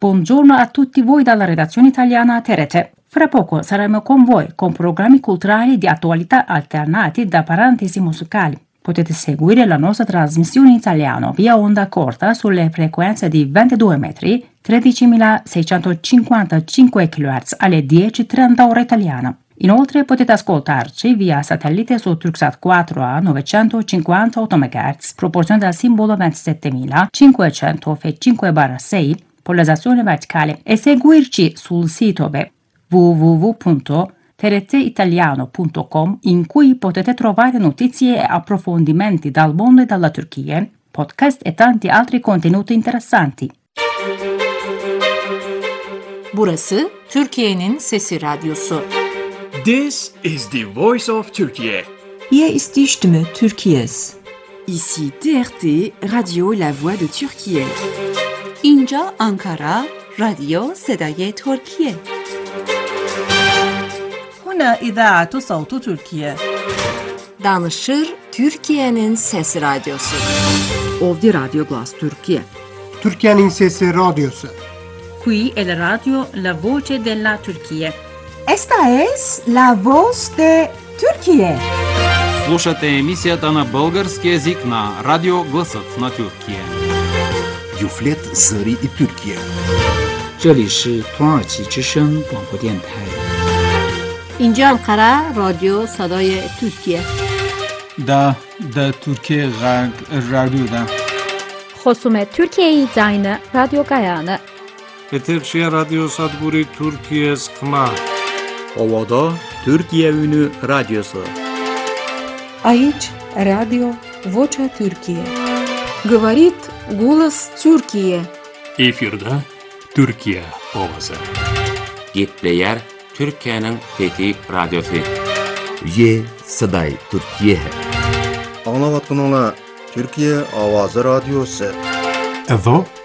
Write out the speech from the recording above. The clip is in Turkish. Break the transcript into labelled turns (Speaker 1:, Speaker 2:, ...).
Speaker 1: Buongiorno a tutti voi dalla redazione italiana TRT. Fra poco saremo con voi con programmi culturali di attualità alternati da parentesi musicali. Potete seguire la nostra trasmissione in italiano via onda corta sulle frequenze di 22 metri, 13.655 kHz alle 10:30 ora italiana. Inoltre potete ascoltarci via satellite su Turksat 4A 958 MHz, proporzionate al simbolo 27.505/6, polarizzazione verticale, e seguirci sul sito web www.trtitaliano.com, in cui potete trovare notizie e approfondimenti dal mondo e dalla Turchia, podcast e tanti altri contenuti interessanti.
Speaker 2: Burası Türkiye'nin Sesi Radyosu.
Speaker 3: This is the voice of Turkey.
Speaker 4: Hier ist die Stimme Türkiye's.
Speaker 5: Ici TRT, Radio La Voix de Türkiye.
Speaker 2: اینجا آنکارا، رادیو صدای ترکیه.
Speaker 6: هنا إذاعة صوت تركيا.
Speaker 2: Danışır Türkiye'nin Sesi Radyosu.
Speaker 5: Ovdje Radio Glas Türkiye.
Speaker 7: Türkiye'nin Sesi Radyosu.
Speaker 1: Qui è la radio La Voce della Turchia.
Speaker 6: Esta es la voz de Türkiye.
Speaker 8: Слушате емисията на български език на Радио Гласът на Тюркия.
Speaker 9: Юфлет Зари и Türkiye.
Speaker 10: 这里是土耳其之声广播电台。
Speaker 2: اینجا آنکارا، رادیو صدای ترکیه.
Speaker 11: Da Türkiye Radyo'da.
Speaker 12: خصوم ترکیه زاین رادیو گایانه.
Speaker 13: Eterşehir Radyo Sadburi Türkiye Sıkma.
Speaker 14: Ovada Türkiye Ünü Radyosu.
Speaker 4: Aici Radio Vocea Türkiye.
Speaker 2: Говорит голос Türkiye.
Speaker 15: Efirde Türkiye ovası.
Speaker 16: Gitleyer Türkiye'nin Fethi Radyosu.
Speaker 9: Ye Saday Türkiye.
Speaker 17: Anlavatın ola Türkiye Avazı Radyosu.
Speaker 15: Evo